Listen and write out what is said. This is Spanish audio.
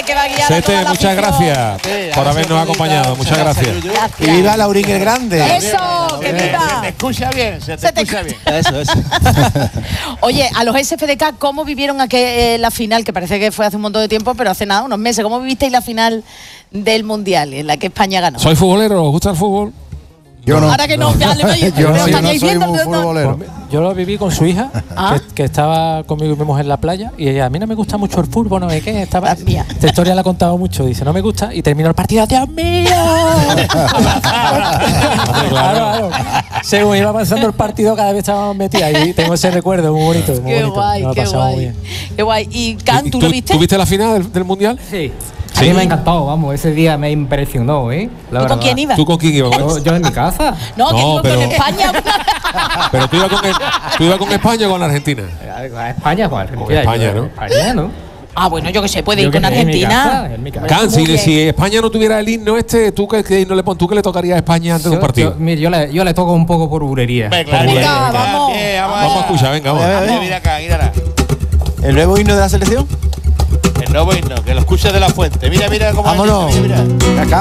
que va a guiar Sete, a toda la muchas afición. gracias por habernos acompañado. Muchas gracias. Y viva Laurín el Grande. Eso, que viva. Se escucha bien, se te escucha bien. Eso. Oye, a los SFDK, ¿cómo vivieron la final? Que parece que fue hace un montón de tiempo, pero hace nada, unos meses. ¿Cómo vivisteis la final del Mundial en la que España ganó? ¿Soy futbolero? ¿Os gusta el fútbol? Yo no. Ahora que no, ya le voy- Yo ¿lo no estaríais soy viendo? muy futbolero. Yo lo viví con su hija, Ah. que estaba conmigo y vimos en la playa, y ella, a mí no me gusta mucho el fútbol, no sé qué, estaba. La mía. Esta historia la ha contado mucho, dice, no me gusta, y terminó el partido, ¡Dios mío! claro. Según iba avanzando el partido, cada vez estábamos metidos, y tengo ese recuerdo muy bonito. Muy Qué bonito. guay, Nos lo qué pasamos muy guay. bien. Qué guay. ¿Y Can, tú lo viste? ¿Tú viste la final del Mundial? Sí. Sí. A mí me ha encantado, vamos, ese día me impresionó, ¿eh? La ¿Tú con verdad. quién ibas? ¿Tú con quién ibas? Yo en mi casa. No, que No, digo pero- con España. Pero tú ibas con España o con Argentina. A España, con Argentina. Con España, yo, ¿no? España, ¿no? Ah, bueno, yo que sé, puede Yo ir que con sé, en mi Argentina. casa, en mi casa. Can, Muy bien. si España no tuviera el himno ¿tú qué himno le pones? ¿Tú qué le tocarías a España antes de un partido? Mira, yo le toco un poco por bulería. Venga, vamos. Vamos a escuchar, venga, vamos. Mira acá, mira. ¿El nuevo himno de la selección? El nuevo himno, que lo escuches de la fuente. Mira cómo Vámonos. Mira. Acá.